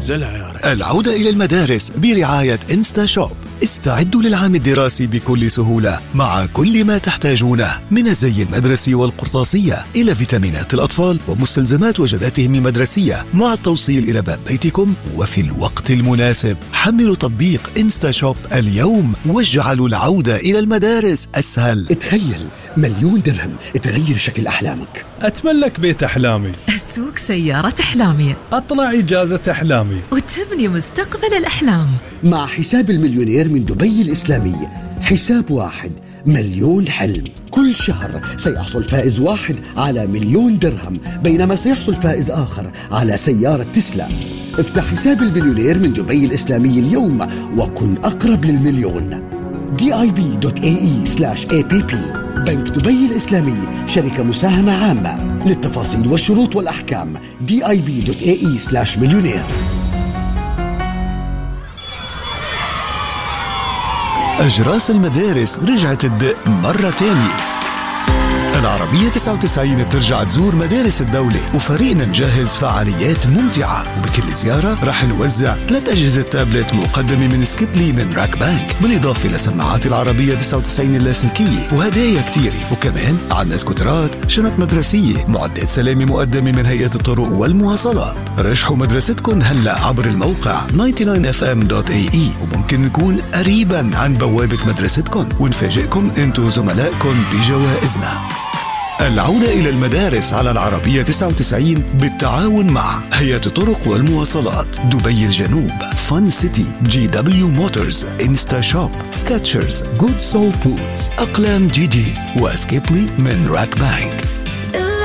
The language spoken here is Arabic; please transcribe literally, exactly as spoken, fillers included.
انزلها يا رجل. العودة إلى المدارس برعاية إنستا شوب. استعدوا للعام الدراسي بكل سهولة مع كل ما تحتاجونه من الزي المدرسي والقرطاسية إلى فيتامينات الأطفال ومستلزمات وجباتهم المدرسية مع التوصيل إلى باب بيتكم وفي الوقت المناسب. حملوا تطبيق إنستا شوب اليوم واجعلوا العودة إلى المدارس أسهل. تخيل مليون درهم تغير شكل أحلامك. أتملك بيت أحلامي، أسوق سيارة أحلامي، أطلع إجازة أحلامي، وتبني مستقبل الأحلام. مع حساب المليونير من دبي الإسلامي، حساب واحد مليون حلم. كل شهر سيحصل فائز واحد على مليون درهم، بينما سيحصل فائز آخر على سيارة تسلا. افتح حساب المليونير من دبي الإسلامي اليوم وكن أقرب للمليون. دي آي بي دوت إيه إي سلاش إيه بي بي. بنك دبي الإسلامي شركة مساهمة عامة. للتفاصيل والشروط والأحكام دي آي بي دوت إيه إي سلاش مليونير. أجراس المدارس رجعت تدق مرة تانية. العربية تسعة وتسعين بترجع تزور مدارس الدولة وفريقنا نجهز فعاليات ممتعة، وبكل زيارة رح نوزع ثلاث أجهزة تابلت مقدمة من سكيبلي من راك بانك، بالإضافة لسماعات العربية تسعة وتسعين اللاسلكية وهدايا كتيرة. وكمان عنا سكوترات، شنط مدرسية، معدات سلامة مقدمة من هيئة الطرق والمواصلات. رشحوا مدرستكم هلأ عبر الموقع تسعة وتسعين إف إم دوت إيه إي، وممكن نكون قريبا عن بوابة مدرستكم ونفاجئكم انتو زملائكم بجوائزنا. العودة إلى المدارس على العربية تسعة وتسعين بالتعاون مع هيئة الطرق والمواصلات، دبي الجنوب، فن سيتي، جي دبليو موتورز، إنستا شوب، سكاتشرز، جود سول فودز، أقلام جي جيز، وسكيبلي من راك بانك.